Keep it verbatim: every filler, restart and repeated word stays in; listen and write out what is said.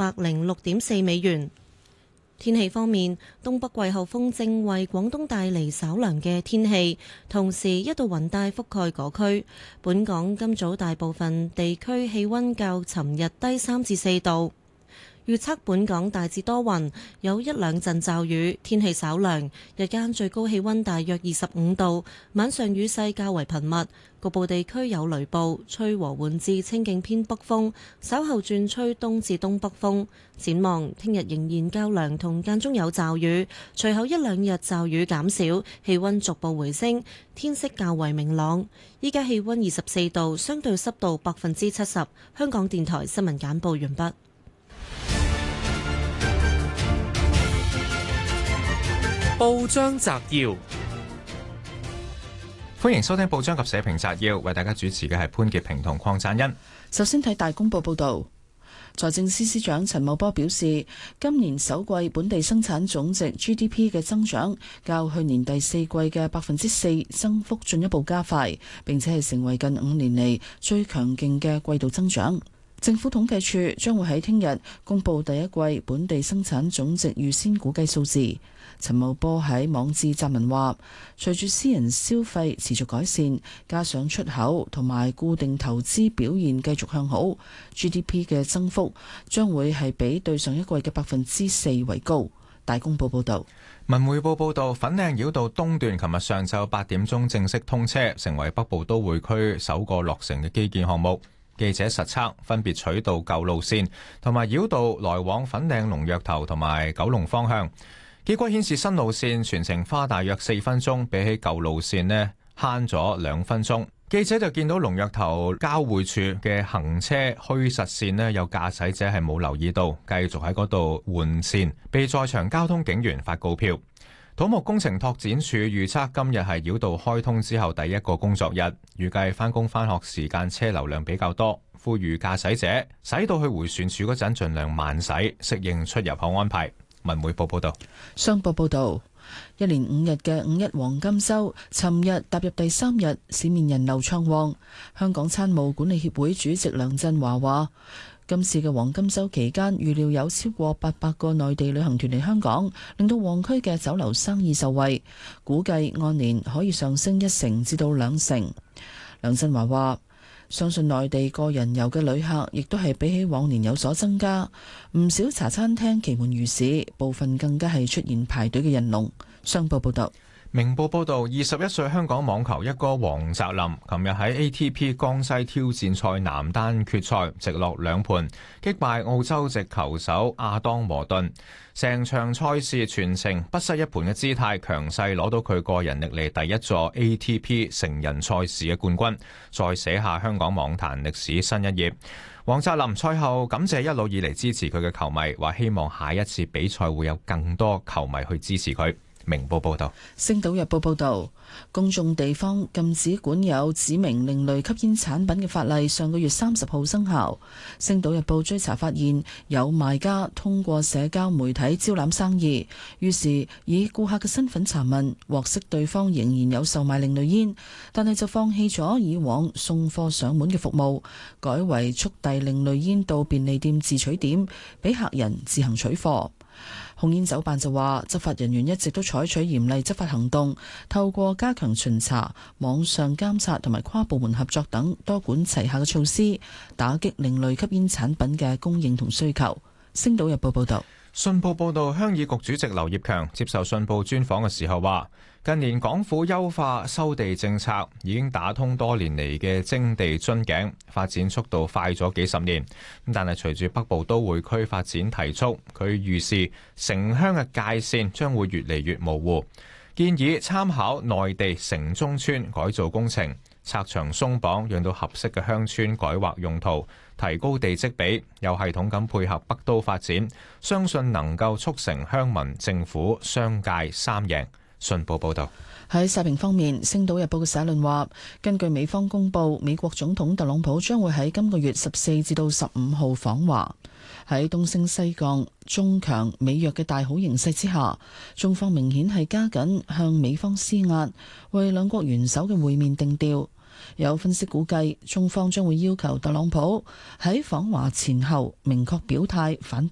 百零六點四美元。天氣方面，東北季候風正為廣東帶嚟稍涼嘅天氣，同時一道雲帶覆蓋嗰區。本港今早大部分地區氣溫較尋日低三至四度。預測本港大致多雲，有一兩陣驟雨，天氣稍涼，日間最高氣溫大約二十五度，晚上雨勢較為頻密，局部地區有雷暴，吹和緩至清勁偏北風，稍後轉吹東至東北風。展望聽日仍然較涼，同間中有驟雨，隨後一兩日驟雨減少，氣溫逐步回升，天色較為明朗。依家氣溫二十四度，相對濕度百分之七十。香港電台新聞簡報完畢。 報章摘要， 歡迎收聽報章及社評摘要，為大家主持嘅係潘潔平同鄺贊恩。 首先睇大公報報道，財政司司長陳茂波表示，今年首季本地生產總值 G D P 嘅增長較去年第四季嘅百分之四增幅進一步加快，並且係成為近五年嚟最強勁嘅季度增長。政府統計處將會喺聽日公布第一季本地生產總值預先估計數字。陳茂波喺網誌撰文話，隨住私人消費持續改善，加上出口同埋固定投資表現繼續向好 ，G D P 嘅增幅將會係比對上一季嘅百分之四為高。大公報報道。 文匯報報道，粉嶺繞道東段琴日上晝八點鐘正式通車，成為北部都會區首個落成嘅基建項目。記者實測，分別取道舊路線同埋繞道來往粉嶺龍躍頭同埋九龍方向。結果顯示新路線全程花大約四分鐘，比起舊路線呢慳咗兩分鐘。記者就見到龍躍頭交匯處嘅行車虛實線呢，有駕駛者係冇留意到，繼續喺嗰度換線，被在場交通警員發告票。土木工程拓展署預測今日係繞道開通之後第一個工作日，預計返工返學時間車流量比較多，呼籲駕駛者駛到去迴旋處嗰陣盡量慢駛，適應出入口安排。文匯報報道。 商報報道，一連五日嘅五一黃金週，尋日踏入第三日，市面人流暢旺。香港餐務管理協會主席梁振華話，今次嘅黃金週期間，預料有超過八百個內地旅行團嚟香港，令到旺區嘅酒樓生意受惠，估計按年可以上升一成至到兩成。梁振華話，相信內地個人遊嘅旅客亦都係比起往年有所增加，唔少茶餐廳其門如市，部分更加係出現排隊嘅人龍。商報報道。 明報報導，二十一歲香港網球一哥黃澤林，琴日喺 A T P 江西挑戰賽男單決賽，直落兩盤擊敗澳洲籍球手亞當摩頓，成場賽事全程不失一盤嘅姿態，強勢攞到佢個人歷嚟第一座 A T P 成人賽事嘅冠軍，再寫下香港網壇歷史新一頁。黃澤林賽後感謝一路以嚟支持佢嘅球迷，話希望下一次比賽會有更多球迷去支持佢。明報報道。 星島日報報道，公眾地方禁止管有指明另類吸煙產品嘅法例上個月三十號生效。星島日報追查發現，有賣家通過社交媒體招攬生意，於是以顧客嘅身份查問，獲悉對方仍然有售賣另類煙，但係就放棄咗以往送貨上門嘅服務，改為速遞另類煙到便利店自取點，俾客人自行取貨。控煙酒辦就話，執法人員一直都採取嚴厲執法行動，透過加強巡查、網上監察同埋跨部門合作等多管齊下嘅措施，打擊另類吸煙產品嘅供應同需求。星島日報報道。 信報報導，鄉議局主席劉業強接受信報專訪嘅時候話，近年港府優化收地政策，已經打通多年嚟嘅徵地樽頸，發展速度快咗幾十年。但係隨住北部都會區發展提速，佢預示城鄉嘅界線將會越嚟越模糊，建議參考內地城中村改造工程，拆牆鬆綁，讓到合適嘅鄉村改劃用途，提高地積比，有系統咁配合北都發展，相信能夠促成鄉民、政府、商界三贏。信報報道。 喺社評方面，《星島日報》嘅社論話，根據美方公佈，美國總統特朗普將會喺今個月十四至到十五號訪華。喺東升西降、中強美弱嘅大好形勢之下，中方明顯係加緊向美方施壓，為兩國元首嘅會面定調。有分析估計，中方將會要求特朗普喺訪華前後明確表態反